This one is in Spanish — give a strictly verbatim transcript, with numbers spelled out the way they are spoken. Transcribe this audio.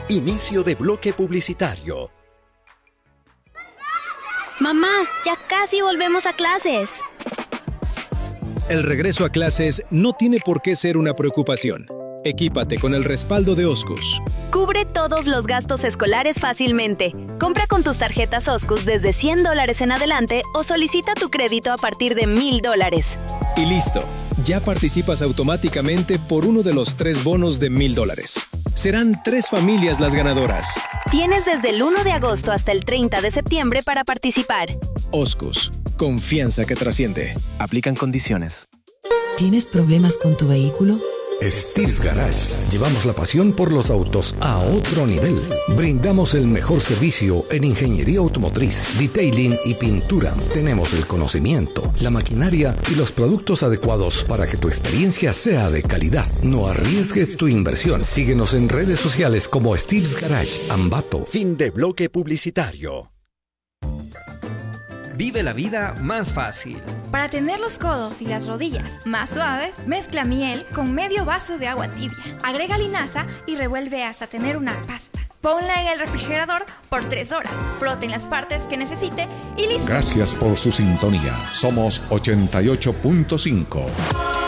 Inicio de bloque publicitario. Mamá, ya casi volvemos a clases. El regreso a clases no tiene por qué ser una preocupación. Equípate con el respaldo de Oscus. Cubre todos los gastos escolares fácilmente. Compra con tus tarjetas Oscus desde cien dólares en adelante o solicita tu crédito a partir de mil dólares. Y listo, ya participas automáticamente por uno de los tres bonos de mil dólares. Serán tres familias las ganadoras. Tienes desde el uno de agosto hasta el treinta de septiembre para participar. Oscus, confianza que trasciende. Aplican condiciones. ¿Tienes problemas con tu vehículo? Steve's Garage. Llevamos la pasión por los autos a otro nivel. Brindamos el mejor servicio en ingeniería automotriz, detailing y pintura. Tenemos el conocimiento, la maquinaria y los productos adecuados para que tu experiencia sea de calidad. No arriesgues tu inversión. Síguenos en redes sociales como Steve's Garage Ambato. Fin de bloque publicitario. Vive la vida más fácil. Para tener los codos y las rodillas más suaves, mezcla miel con medio vaso de agua tibia. Agrega linaza y revuelve hasta tener una pasta. Ponla en el refrigerador por tres horas. Frote en las partes que necesite y listo. Gracias por su sintonía. Somos ochenta y ocho punto cinco.